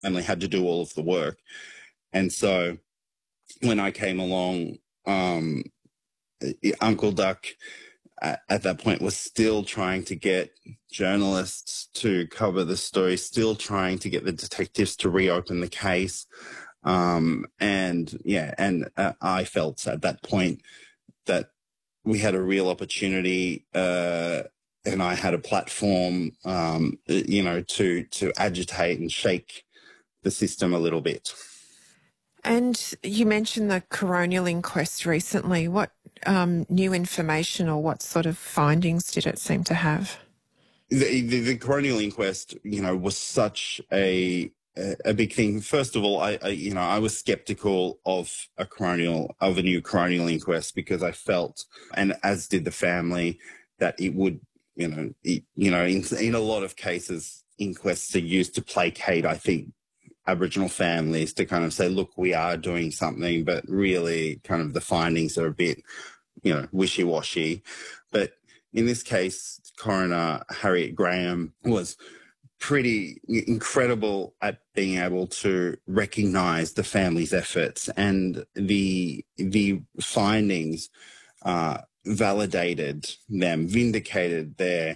family had to do all of the work. And so when I came along, Uncle Duck at that point was still trying to get journalists to cover the story, still trying to get the detectives to reopen the case. I felt at that point that we had a real opportunity, and I had a platform, to agitate and shake the system a little bit. And you mentioned the coronial inquest recently. What new information or what sort of findings did it seem to have? The coronial inquest, was such a big thing. First of all, I was skeptical of a new coronial inquest because I felt, and as did the family, that it would, in a lot of cases, inquests are used to placate, I think, Aboriginal families, to kind of say, look, we are doing something, but really kind of the findings are a bit, wishy-washy. But in this case, coroner Harriet Graham was pretty incredible at being able to recognise the family's efforts, and the findings validated them, vindicated their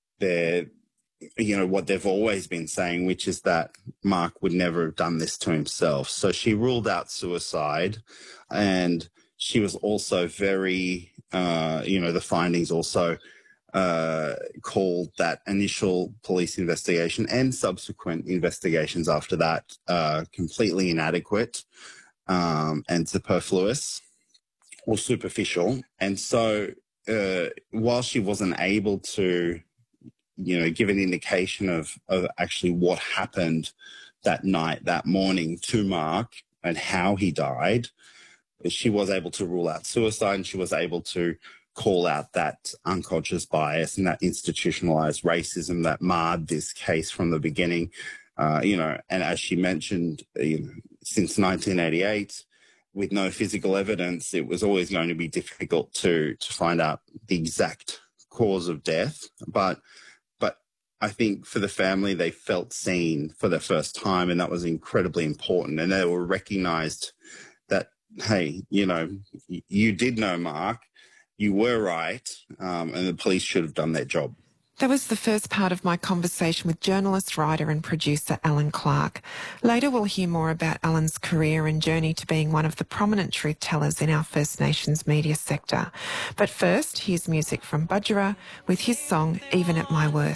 what they've always been saying, which is that Mark would never have done this to himself. So she ruled out suicide, and she was also very, the findings also called that initial police investigation and subsequent investigations after that completely inadequate and superfluous or superficial. And so while she wasn't able to give an indication of actually what happened that night, that morning to Mark and how he died, she was able to rule out suicide, and she was able to call out that unconscious bias and that institutionalized racism that marred this case from the beginning. And as she mentioned, since 1988, with no physical evidence, it was always going to be difficult to find out the exact cause of death. But I think for the family, they felt seen for the first time, and that was incredibly important. And they were recognised that, hey, you did know Mark, you were right, and the police should have done their job. That was the first part of my conversation with journalist, writer and producer Alan Clark. Later we'll hear more about Alan's career and journey to being one of the prominent truth tellers in our First Nations media sector. But first, here's music from Budgerah with his song Even at My Worst.